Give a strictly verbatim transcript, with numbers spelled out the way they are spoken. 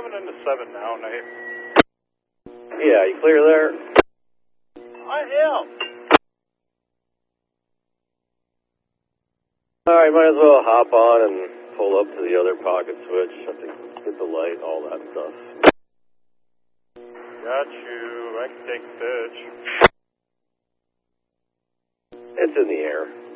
coming into seven now, Nate. Yeah, you clear there? I am. Alright, might as well hop on and pull up to the other pocket switch. I think get the light, all that stuff. Got you. I can take the pitch. It's in the air.